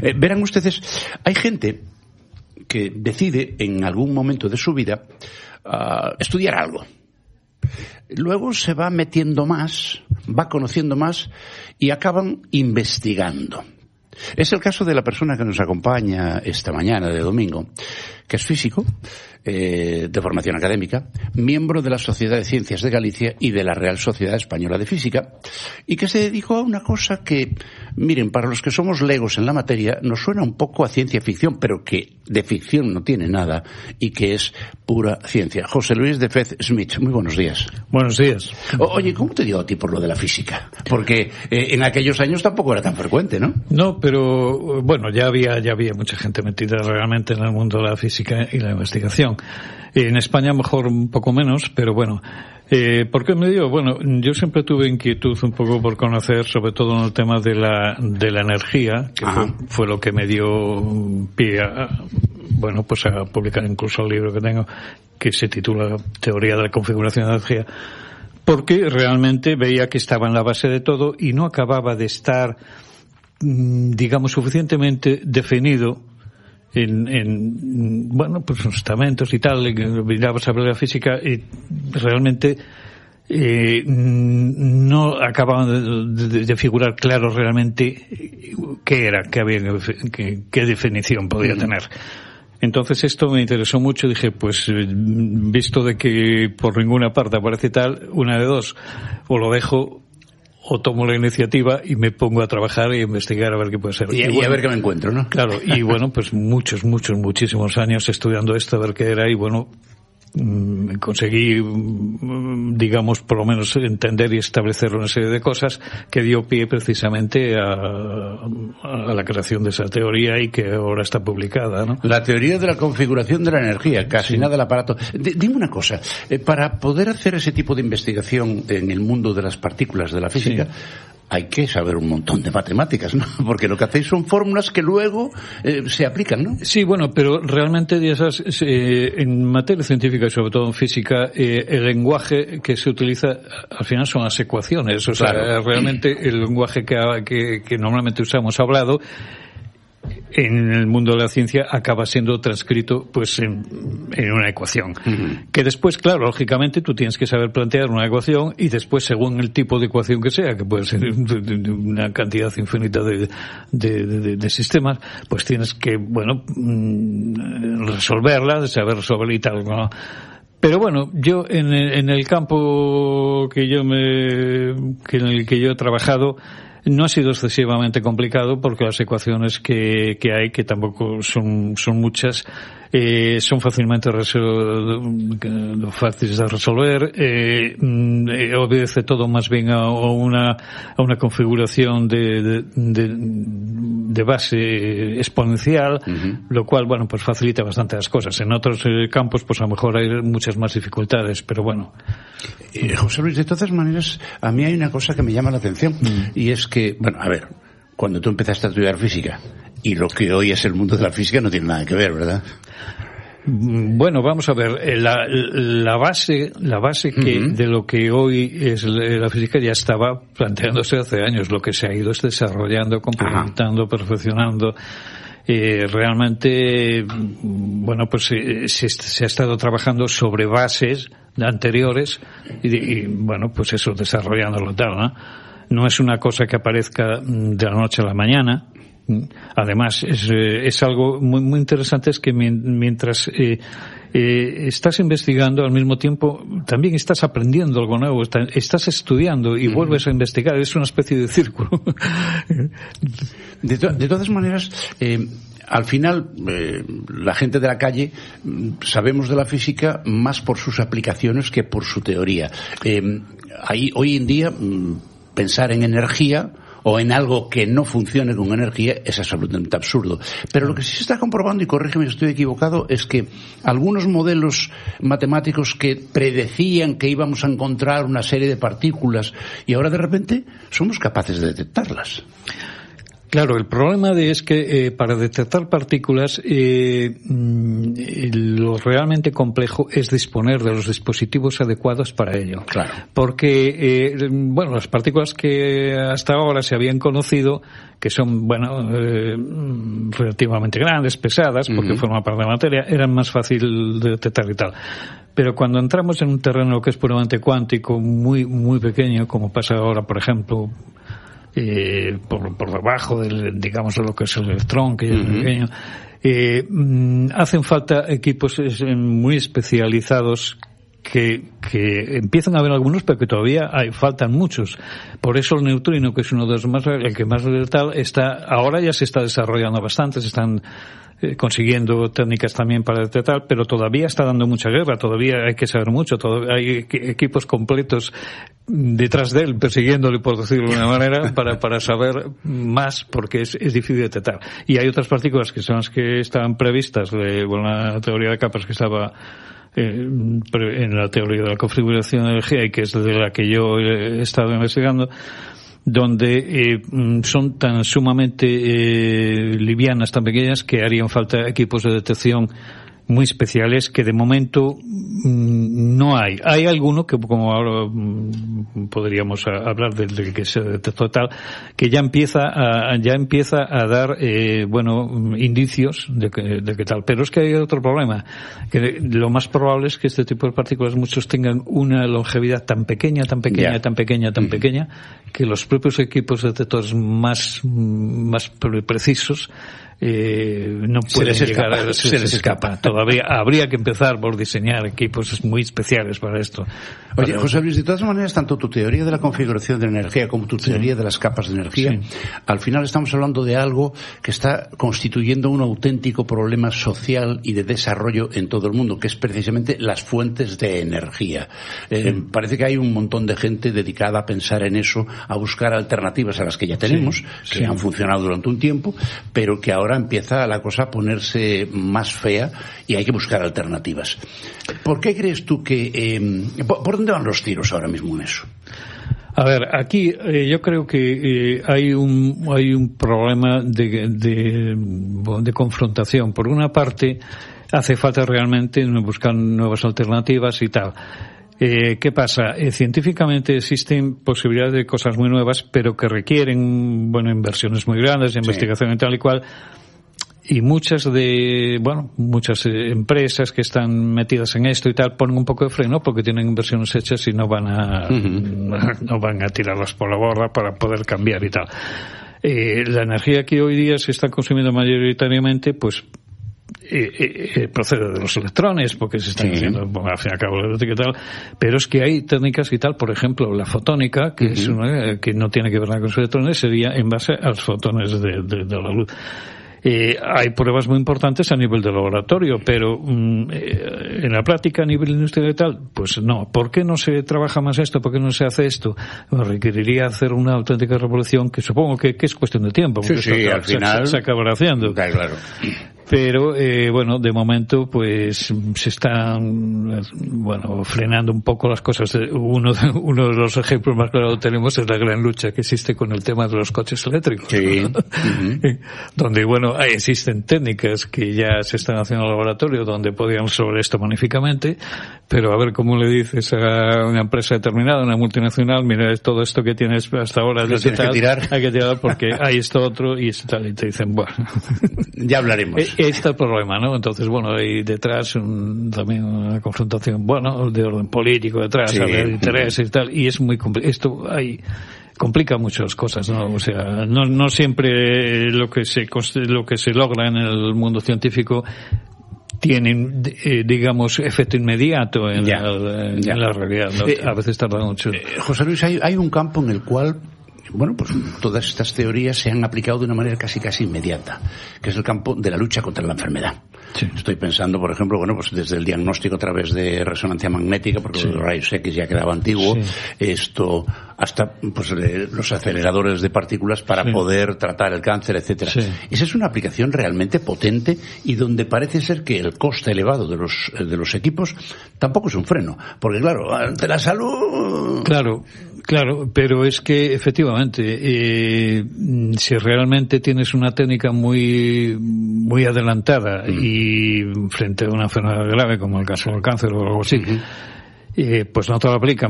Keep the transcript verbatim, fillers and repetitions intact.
Eh, verán ustedes, hay gente que decide en algún momento de su vida uh, estudiar algo. Luego se va metiendo más, va conociendo más y acaban investigando. Es el caso de la persona que nos acompaña esta mañana de domingo, que es físico, eh, de formación académica, miembro de la Sociedad de Ciencias de Galicia y de la Real Sociedad Española de Física, y que se dedicó a una cosa que, miren, para los que somos legos en la materia, nos suena un poco a ciencia ficción, pero que de ficción no tiene nada y que es pura ciencia. José Luis de Fez Smith, muy buenos días. Buenos días. O, oye, ¿cómo te dio a ti por lo de la física? Porque eh, en aquellos años tampoco era tan frecuente, ¿no? No, pero bueno, ya había ya había mucha gente metida realmente en el mundo de la física y la investigación. En España mejor un poco menos, pero bueno. Eh, ¿Por qué me dio? Bueno, yo siempre tuve inquietud un poco por conocer, sobre todo en el tema de la de la energía, que fue, fue lo que me dio pie a, bueno, pues a publicar incluso el libro que tengo, que se titula Teoría de la configuración de energía, porque realmente veía que estaba en la base de todo y no acababa de estar, digamos, suficientemente definido en, en bueno, pues los estamentos y tal, mirabas a ver la física y realmente eh, no acababan de, de, de figurar claro realmente qué era, qué había, qué, qué definición podía tener. Entonces esto me interesó mucho, dije, pues visto de que por ninguna parte aparece tal, una de dos, o lo dejo o tomo la iniciativa y me pongo a trabajar y a investigar a ver qué puede ser. Y, y, bueno, y a ver qué me encuentro, ¿no? Claro, y bueno, pues muchos, muchos, muchísimos años estudiando esto, a ver qué era, y bueno, mmm, conseguí, mmm, digamos, por lo menos entender y establecer una serie de cosas que dio pie precisamente a, a la creación de esa teoría y que ahora está publicada, ¿no? La teoría de la configuración de la energía, casi sí. Nada del aparato. D- dime una cosa, eh, para poder hacer ese tipo de investigación en el mundo de las partículas de la física, sí, hay que saber un montón de matemáticas, ¿no? Porque lo que hacéis son fórmulas que luego eh, se aplican, ¿no? Sí, bueno, pero realmente ya sabes, eh, en materia científica y sobre todo en física, eh, el lenguaje que se utiliza al final son las ecuaciones. O sea, claro, realmente el lenguaje que, que, que normalmente usamos hablado en el mundo de la ciencia acaba siendo transcrito pues en, en una ecuación. Uh-huh. Que después, claro, lógicamente tú tienes que saber plantear una ecuación y después, según el tipo de ecuación que sea, que puede ser una cantidad infinita de, de, de, de sistemas, pues tienes que, bueno, resolverla, saber resolverla y tal, ¿no? Pero bueno, yo en el, en el campo que yo me, que en el que yo he trabajado, no ha sido excesivamente complicado porque las ecuaciones que, que hay, que tampoco son, son muchas, eh, son fácilmente resol- fáciles de resolver, eh, eh, obedece todo más bien a, a una, a una configuración de, de, de, de base exponencial, uh-huh, lo cual, bueno, pues facilita bastante las cosas. En otros eh, campos, pues a lo mejor hay muchas más dificultades, pero bueno. Eh, José Luis, de todas maneras, a mí hay una cosa que me llama la atención, uh-huh, y es que, bueno, a ver, cuando tú empezaste a estudiar física y lo que hoy es el mundo de la física no tiene nada que ver, ¿verdad? Bueno, vamos a ver, la, la base, la base que uh-huh, de lo que hoy es la física ya estaba planteándose hace años. Lo que se ha ido es desarrollando, complementando, uh-huh, perfeccionando. Eh, realmente, bueno, pues eh, se, se ha estado trabajando sobre bases anteriores y, y bueno, pues eso, desarrollándolo tal, ¿no? No es una cosa que aparezca de la noche a la mañana. Además, es, es algo muy, muy interesante, es que mientras eh, eh, estás investigando, al mismo tiempo también estás aprendiendo algo nuevo, está, estás estudiando y mm. vuelves a investigar, es una especie de círculo. De, to- de todas maneras, eh, al final, eh, la gente de la calle sabemos de la física más por sus aplicaciones que por su teoría. Eh, ahí, hoy en día, pensar en energía o en algo que no funcione con energía es absolutamente absurdo. Pero lo que sí se está comprobando, y corrígeme si estoy equivocado, es que algunos modelos matemáticos que predecían que íbamos a encontrar una serie de partículas y ahora de repente somos capaces de detectarlas. Claro, el problema de es que eh, para detectar partículas eh, lo realmente complejo es disponer de los dispositivos adecuados para ello. Claro. Porque, eh, bueno, las partículas que hasta ahora se habían conocido, que son, bueno, eh, relativamente grandes, pesadas, porque uh-huh. forman parte de la materia, eran más fácil de detectar y tal. Pero cuando entramos en un terreno que es puramente cuántico, muy, muy pequeño, como pasa ahora, por ejemplo, Eh, por, por debajo del, digamos, de lo que es el electrón, que es uh-huh. pequeño, eh, hacen falta equipos muy especializados que, que empiezan a haber algunos, pero que todavía hay, faltan muchos. Por eso el neutrino, que es uno de los más, el que más letal, está, ahora ya se está desarrollando bastante, se están eh, consiguiendo técnicas también para detectar, pero todavía está dando mucha guerra, todavía hay que saber mucho, todavía hay equipos completos detrás de él, persiguiéndole, por decirlo de una manera, para, para saber más, porque es, es difícil detectar. Y hay otras partículas que son las que estaban previstas, de, bueno, la teoría de capas que estaba eh, en la teoría de la configuración de energía, y que es de la que yo he estado investigando, donde eh, son tan sumamente eh, livianas, tan pequeñas, que harían falta equipos de detección muy especiales que de momento mmm, no hay. Hay alguno que, como ahora mmm, podríamos a, hablar del, del que se detectó tal, que ya empieza a, ya empieza a dar, eh, bueno, indicios de que, de que tal. Pero es que hay otro problema, que lo más probable es que este tipo de partículas muchos tengan una longevidad tan pequeña, tan pequeña, yeah. tan pequeña, tan mm. pequeña, que los propios equipos detectores más, más precisos Eh, no pueden se llegar escapa, a, se, se les escapa. Todavía habría que empezar por diseñar equipos muy especiales para esto. Oye, para... José Luis, de todas maneras, tanto tu teoría de la configuración de la energía como tu teoría sí. de las capas de energía, sí. al final estamos hablando de algo que está constituyendo un auténtico problema social y de desarrollo en todo el mundo, que es precisamente las fuentes de energía. Eh, sí. Parece que hay un montón de gente dedicada a pensar en eso, a buscar alternativas a las que ya tenemos, sí. que sí. han funcionado durante un tiempo, pero que ahora empieza la cosa a ponerse más fea y hay que buscar alternativas. ¿Por qué crees tú que... Eh, por, ¿Por dónde van los tiros ahora mismo en eso? A ver, aquí eh, yo creo que eh, hay un hay un problema de, de, de confrontación. Por una parte, hace falta realmente buscar nuevas alternativas y tal. Eh, ¿Qué pasa? Eh, científicamente existen posibilidades de cosas muy nuevas, pero que requieren, bueno, inversiones muy grandes, investigación sí. y tal y cual. Y muchas de, bueno, muchas eh, empresas que están metidas en esto y tal ponen un poco de freno porque tienen inversiones hechas y no van a, uh-huh. no van a tirarlas por la borda para poder cambiar y tal. Eh, la energía que hoy día se está consumiendo mayoritariamente, pues, Eh, eh, procede de los electrones, porque se están sí. haciendo, bueno, al fin y al cabo, y tal, pero es que hay técnicas y tal, por ejemplo, la fotónica, que uh-huh. es una, que no tiene que ver nada con los electrones, sería en base a los fotones de, de, de la luz. Eh, hay pruebas muy importantes a nivel de laboratorio, pero mm, eh, en la práctica a nivel industrial y tal, pues no. ¿Por qué no se trabaja más esto? ¿Por qué no se hace esto? Bueno, requeriría hacer una auténtica revolución que supongo que, que es cuestión de tiempo. Sí, sí, esto, al final se, se acabará haciendo. Claro, claro. Pero, eh, bueno, de momento, pues, se están, bueno, frenando un poco las cosas. Uno de, uno de los ejemplos más claros que tenemos es la gran lucha que existe con el tema de los coches eléctricos. Sí. ¿no? Uh-huh. Donde, bueno, existen técnicas que ya se están haciendo en el laboratorio, donde podríamos sobre esto magníficamente, pero a ver cómo le dices a una empresa determinada, una multinacional, mira, todo esto que tienes hasta ahora, de tienes tal, que tirar. hay que tirar porque hay esto otro y esto tal, y te dicen, bueno. Ya hablaremos. Ahí está el problema, ¿no? Entonces, bueno, hay detrás un, también una confrontación, bueno, de orden político detrás, sí. de intereses y tal, y es muy complicado. Esto hay, complica muchas cosas, ¿no? O sea, no, no siempre lo que se, lo que se logra en el mundo científico tienen, eh, digamos, efecto inmediato en, ya, la, en ya. la realidad, ¿no? Eh, a veces tarda mucho. Eh, José Luis, hay, hay un campo en el cual, bueno, pues todas estas teorías se han aplicado de una manera casi casi inmediata, que es el campo de la lucha contra la enfermedad. Sí. Estoy pensando, por ejemplo, bueno, pues desde el diagnóstico a través de resonancia magnética, porque sí. los rayos X ya quedaba antiguo, sí. esto, hasta pues los aceleradores de partículas para sí. poder tratar el cáncer, etcétera. Sí. Esa es una aplicación realmente potente y donde parece ser que el coste elevado de los de los equipos tampoco es un freno, porque claro, ante la salud. Claro, Claro, pero es que efectivamente, eh, si realmente tienes una técnica muy muy adelantada mm. y frente a una enfermedad grave como el caso del cáncer o algo así, uh-huh. eh, pues no te lo aplican.